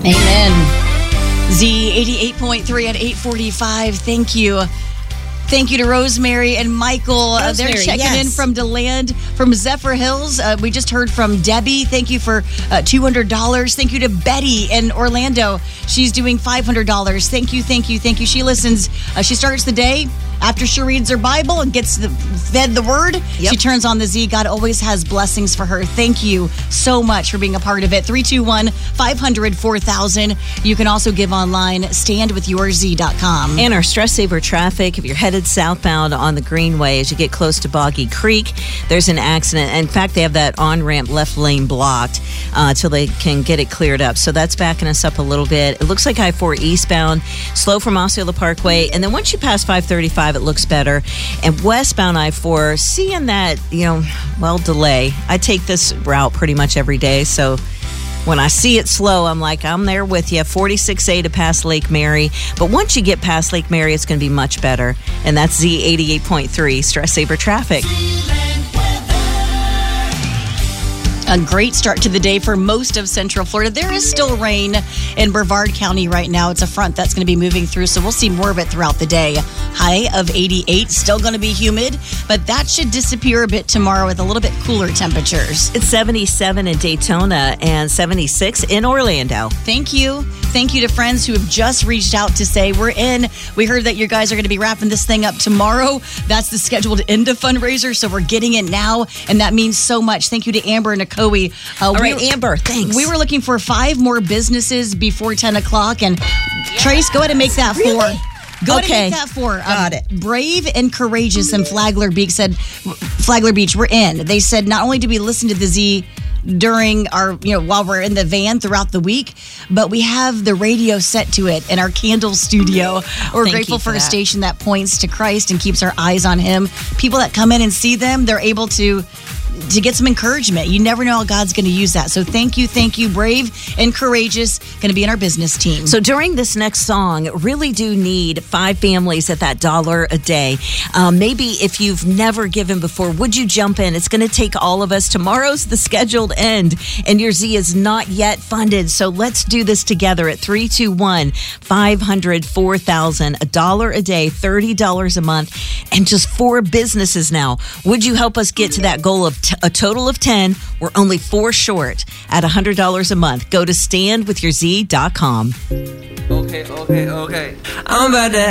Amen. Z 88.3 at 8:45. Thank you. Thank you to Rosemary and Michael. They're checking in from DeLand, from Zephyr Hills. We just heard from Debbie. Thank you for $200. Thank you to Betty in Orlando. She's doing $500. Thank you. She listens. She starts the day after she reads her Bible and gets fed the word. Yep. She turns on the Z. God always has blessings for her. Thank you so much for being a part of it. 321-500-4000. You can also give online, standwithyourz.com. And our Stress Saver traffic, if you're headed southbound on the Greenway as you get close to Boggy Creek, there's an accident. In fact, they have that on-ramp left lane blocked till they can get it cleared up. So that's backing us up a little bit. It looks like I-4 eastbound, slow from Osceola Parkway. And then once you pass 535, it looks better. And westbound I-4, seeing that, delay. I take this route pretty much every day. So when I see it slow, I'm like, I'm there with you. 46A to past Lake Mary. But once you get past Lake Mary, it's going to be much better. And that's Z 88.3 Stress Saver Traffic. A great start to the day for most of Central Florida. There is still rain in Brevard County right now. It's a front that's going to be moving through, so we'll see more of it throughout the day. High of 88, still going to be humid, but that should disappear a bit tomorrow with a little bit cooler temperatures. It's 77 in Daytona and 76 in Orlando. Thank you. Thank you to friends who have just reached out to say, we're in. We heard that you guys are going to be wrapping this thing up tomorrow. That's the scheduled end of fundraiser, so we're getting it now, and that means so much. Thank you to Amber and Nicole. All right, Amber, thanks. We were looking for 5 more businesses before 10 o'clock. And Trace, go ahead and make that 4. Go ahead and make that 4. Got it. Brave and Courageous in Flagler Beach, we're in. They said, not only do we listen to the Z during our, while we're in the van throughout the week, but we have the radio set to it in our Candle studio. We're grateful for a station that points to Christ and keeps our eyes on Him. People that come in and see them, they're able to get some encouragement. You never know how God's going to use that. So thank you. Brave and Courageous, going to be in our business team. So during this next song, really do need 5 families at that $1 a day. Maybe if you've never given before, would you jump in? It's going to take all of us. Tomorrow's the scheduled end, and your Z is not yet funded. So let's do this together at 321-500-4000. $1 a day, $30 a month, and just 4 businesses now. Would you help us get to that goal of a total of 10? We're only 4 short at $100 a month. Go to standwithyourz.com. Okay. I'm about to